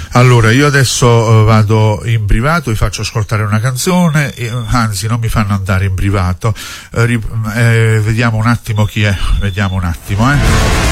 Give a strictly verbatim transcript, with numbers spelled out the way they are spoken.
Allora, io adesso uh, vado in privato, vi faccio ascoltare una canzone, eh, anzi non mi fanno andare in privato, eh, rip- eh, vediamo un attimo chi è, vediamo un attimo, eh.